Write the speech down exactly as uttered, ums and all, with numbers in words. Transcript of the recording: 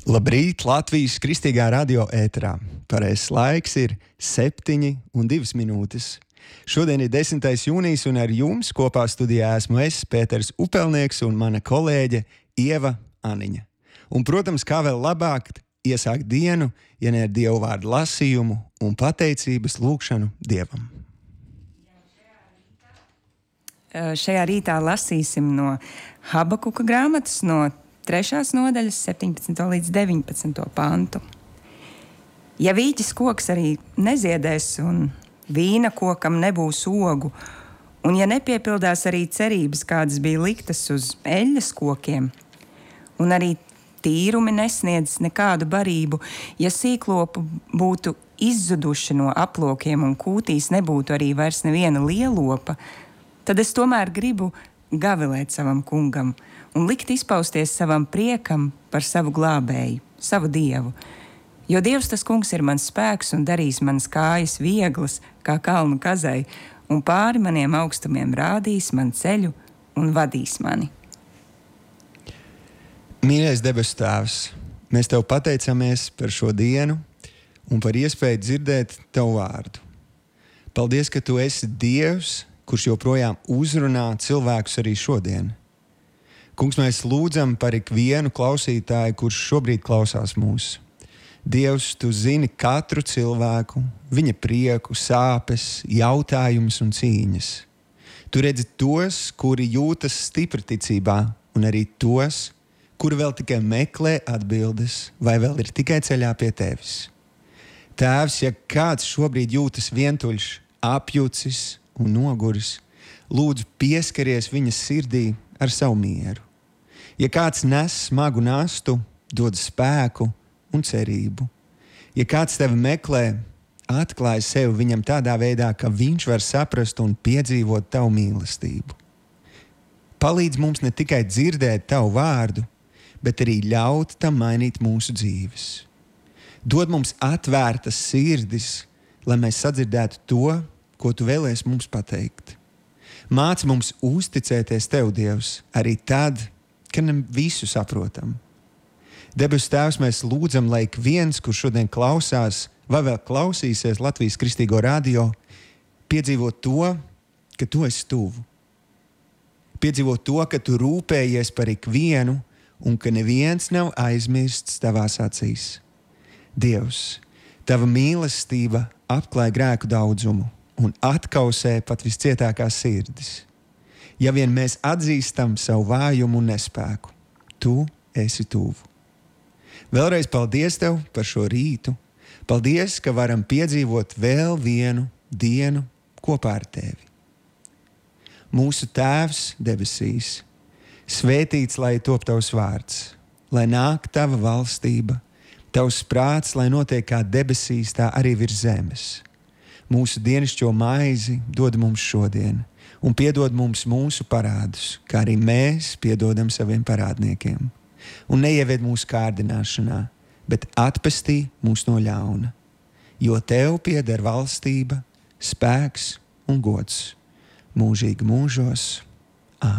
Labrīt, Latvijas Kristīgā radio ēterā. Pareizais laiks ir septiņi un divas minūtes. Šodien ir desmitais jūnijas, un ar jums kopā studijā esmu es, Pēters Upelnieks, un mana kolēģe Ieva Aniņa. Un, protams, kā vēl labāk iesākt dienu, ja ne ar Dievu vārdu lasījumu un pateicības lūgšanu Dievam. Šajā rītā lasīsim no Habakuka grāmatas, no trešās nodaļas, septiņpadsmito līdz deviņpadsmito pantu. Ja vīķis koks arī neziedēs un vīna kokam nebūs ogu, un ja nepiepildās arī cerības, kādas bija liktas uz eļļas kokiem, un arī tīrumi nesniedz nekādu barību, ja sīklopu būtu izzuduši no aplokiem un kūtīs nebūtu arī vairs neviena lielopa, tad es tomēr gribu gavilēt savam kungam un likt izpausties savam priekam par savu glābēju, savu Dievu. Jo Dievs tas kungs ir mans spēks un darīs manas kājas vieglas, kā kalnu kazai, un pāri maniem augstumiem rādīs man ceļu un vadīs mani. Mīļais debesu Tēvs, mēs Tev pateicamies par šo dienu un par iespēju dzirdēt Tavu vārdu. Paldies, ka Tu esi Dievs, kurš joprojām uzrunā cilvēkus arī šodien. Kungs, mēs lūdzam par ikvienu klausītāju, kurš šobrīd klausās mūs. Dievs, Tu zini katru cilvēku, viņa prieku, sāpes, jautājumus un cīņas. Tu redzi tos, kuri jūtas stipri ticībā, un arī tos, kuri vēl tikai meklē atbildes vai vēl ir tikai ceļā pie Tevis. Tēvs, ja kāds šobrīd jūtas vientuļš, apjucis un noguris, lūdzu pieskaries viņa sirdī ar savu mieru. Ja kāds nes smagu nastu, dod spēku un cerību. Ja kāds Tevi meklē, atklāj sevi viņam tādā veidā, ka viņš var saprast un piedzīvot Tavu mīlestību. Palīdz mums ne tikai dzirdēt Tavu vārdu, bet arī ļaut tam mainīt mūsu dzīves. Dod mums atvērtas sirdis, lai mēs sadzirdētu to, ko Tu vēlies mums pateikt. Māc mums uzticēties Tev, Dievs, arī tad, kad ne visu saprotam. Debesu Tēvs, mēs lūdzam, lai ik viens, kurš šodien klausās vai vēl klausīsies Latvijas Kristīgo radio, piedzīvo to, ka Tu esi tuvu. Piedzīvo to, ka Tu rūpējies par ikvienu un ka neviens nav aizmirsts Tavās acīs. Dievs, Tava mīlestība apklāj grēku daudzumu un atkausē pat viscietākās sirdis. Ja vien mēs atzīstam savu vājumu un nespēku, Tu esi tuvu. Vēlreiz paldies Tev par šo rītu. Paldies, ka varam piedzīvot vēl vienu dienu kopā ar Tevi. Mūsu Tēvs debesīs, svētīts lai top Tavs vārds, lai nāk Tava valstība, Tavs prāts, lai notiek kā debesīs, tā arī virs zemes. Mūsu dienascho maizi dod mums šodien, un piedod mums mūsu parādus, kā arī mēs piedodam saviem parādniekiem. Un neieved mūsu kārdināšanā, bet atpestī mūs no ļauna. Jo Tev pieder valstība, spēks un gods mūžīgi mūžos.